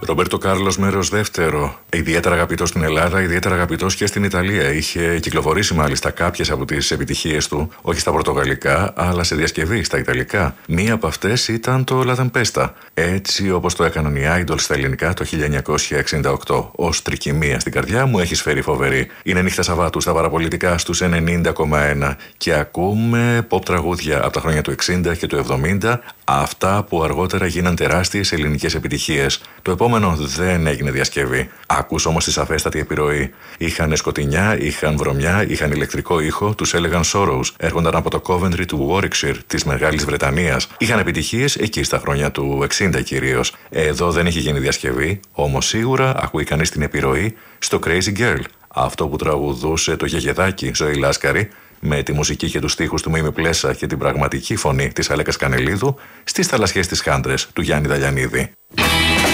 Ρομπέρτο Κάρλος, μέρος δεύτερο. Ιδιαίτερα αγαπητός στην Ελλάδα, ιδιαίτερα αγαπητός και στην Ιταλία. Είχε κυκλοφορήσει μάλιστα κάποιες από τις επιτυχίες του, όχι στα πορτογαλικά, αλλά σε διασκευή στα ιταλικά. Μία από αυτές ήταν το La Tempesta, έτσι όπως το έκαναν οι Idols στα ελληνικά το 1968. Ως τρικυμία στην καρδιά μου έχεις φέρει φοβερή. Είναι νύχτα Σαββάτου στα παραπολιτικά στους 90,1 και ακούμε pop τραγούδια από τα χρόνια του 60 και του 70, αυτά που αργότερα γίναν τεράστιες ελληνικές επιτυχίες. Το επόμενο δεν έγινε διασκευή. Άκους όμως τη σαφέστατη επιρροή. Είχαν σκοτεινιά, είχαν βρωμιά, είχαν ηλεκτρικό ήχο, τους έλεγαν Sorrows. Έρχονταν από το Coventry του Warwickshire, της Μεγάλης Βρετανίας. Είχαν επιτυχίες εκεί στα χρόνια του 60 κυρίως. Εδώ δεν έχει γίνει διασκευή, όμως σίγουρα ακούει κανείς την επιρροή στο Crazy Girl. Αυτό που τραγουδούσε το γιαγεδάκι Ζωή Λάσκαρη, με τη μουσική και τους στίχους του Μίμη Πλέσα και την πραγματική φωνή της Αλέκας Κανελίδου στις θαλασσιές της Χάντρες του Γιάννη Δαλιανίδη.